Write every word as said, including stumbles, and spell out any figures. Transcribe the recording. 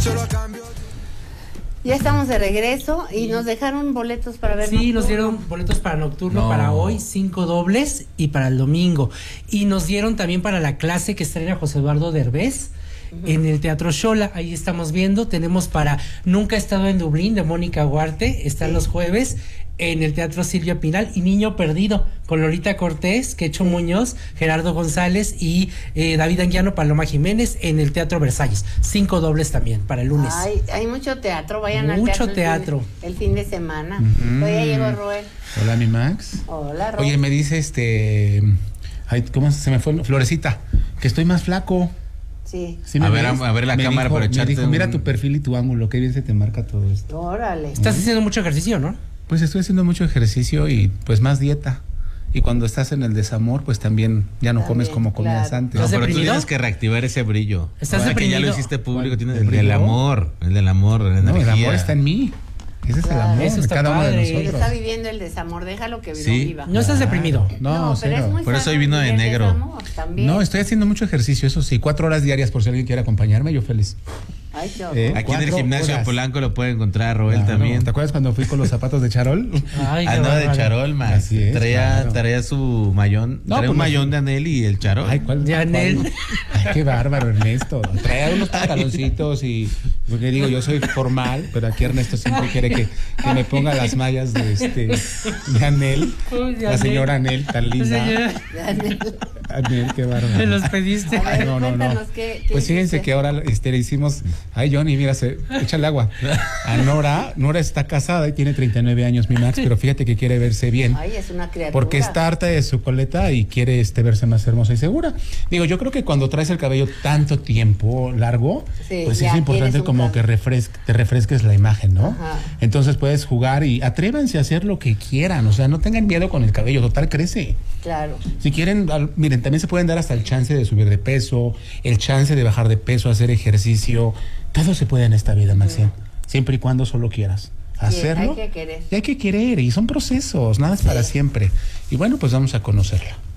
Ya estamos de regreso y nos dejaron boletos para ver. Sí, nocturno. Nos dieron boletos para Nocturno No. para hoy, cinco dobles y para el domingo. Y nos dieron también para la clase que estrena José Eduardo Derbez uh-huh. en el Teatro Xola. Ahí estamos viendo. Tenemos para Nunca he estado en Dublín de Mónica Huarte. Están sí. los jueves en el Teatro Silvia Pinal. Y Niño Perdido con Lolita Cortés, Quecho Muñoz, Gerardo González y eh, David Anguiano, Paloma Jiménez en el Teatro Versalles. Cinco dobles también para el lunes. Ay, hay mucho teatro, vayan mucho al teatro. Mucho teatro. El fin, el fin de semana. Uh-huh. Hoy ya llegó Roel. Hola, mi Max. Hola, Roel. Oye, me dice este... Ay, ¿cómo se me fue? Florecita, que estoy más flaco. Sí. ¿Sí a, ver, a, a ver la me cámara dijo, para echarte me dijo, mira un... tu perfil y tu ángulo, qué bien se te marca todo esto. Órale. Estás haciendo mucho ejercicio, ¿no? Pues estoy haciendo mucho ejercicio y pues más dieta. Y cuando estás en el desamor, pues también ya no también, comes como comías claro. antes. No, pero deprimido? tú tienes que reactivar ese brillo. ¿Estás Ahora deprimido? que ya lo hiciste público, tienes ¿El el del amor, el del amor, la no, energía. el amor está en mí. Ese es claro. el amor Eso está de cada padre. uno de nosotros. Él está viviendo el desamor, déjalo que sí. viva. No estás deprimido. No, no cero. pero es muy por eso hoy sano vino de negro. Desamor, no, estoy haciendo mucho ejercicio, eso sí, cuatro horas diarias por si alguien quiere acompañarme, yo feliz. Ay, eh, Aquí en el gimnasio de Polanco lo puede encontrar Roel claro, también. ¿Te acuerdas cuando fui con los zapatos de charol? Ay, ah, no, de charol, más. Así es, traía, claro. traía su mayón, No, traía pues un no, mayón de Anel y el charol. Ay, ¿cuál? De Anel. ¿cuál? Ay, qué bárbaro, Ernesto. Traía unos pantaloncitos y, porque digo, yo soy formal, pero aquí Ernesto siempre quiere que, que me ponga las mallas de este de Anel. Uy, de la Anel. señora Anel, tan linda. Señora. Anel, qué bárbaro. Me los pediste. A ver, no, no, no. Qué, qué pues fíjense que ahora este, le hicimos. Ay, Johnny, mira, se, échale agua. A Nora. Nora está casada y tiene treinta y nueve años, mi Max, pero fíjate que quiere verse bien. Ay, es una criatura. Porque está harta de su coleta y quiere este, verse más hermosa y segura. Digo, yo creo que cuando traes el cabello tanto tiempo largo, sí, pues es importante como cambio. que refres te refresques la imagen, ¿no? Ajá. Entonces puedes jugar y atrévanse a hacer lo que quieran. O sea, no tengan miedo con el cabello, total crece. Claro. Si quieren, al, miren, también se pueden dar hasta el chance de subir de peso, el chance de bajar de peso, hacer ejercicio. Todo se puede en esta vida, Maxine. Sí. Siempre y cuando solo quieras hacerlo. Sí, hay que querer. Y hay que querer, y son procesos, nada es sí. para siempre. Y bueno, pues vamos a conocerla.